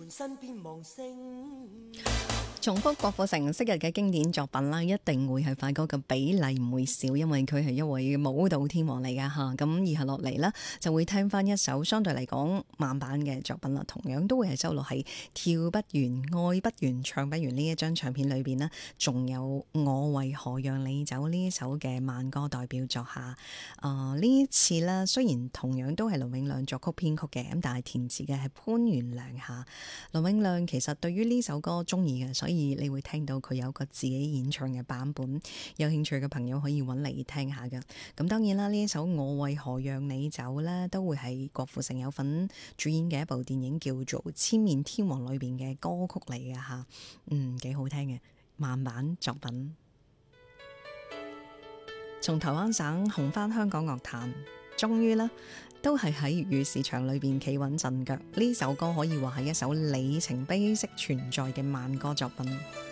身邊望星。 重複郭富城昔日嘅經典作品啦，一定會係快歌嘅比例唔會少，因為佢係一位舞蹈天王嚟噶吓。咁以下落嚟呢，就會聽翻一首相對嚟講慢版嘅作品啦，同樣都會係收錄喺跳不完、愛不完、唱不完呢一張唱片裏邊呢，仲有我為何讓你走呢首嘅慢歌代表作下。呢一次呢，雖然同樣都係倫永亮作曲編曲嘅，咁但係填詞嘅係潘元良下。倫永亮其實對於呢首歌中意嘅，所以你會聽到佢有個自己演唱嘅版本，有興趣嘅朋友可以揾嚟聽下㗎。咁當然啦，呢一首我為何讓你走呢，都會係郭富城有份主演嘅一部電影叫做《千面天王》裏邊嘅歌曲嚟嘅吓，幾好聽嘅慢版作品。從台灣省紅返香港樂壇，終於呢都係喺粵語市場裏邊企穩陣腳。呢首歌可以話係一首里程碑式存在嘅慢歌作品。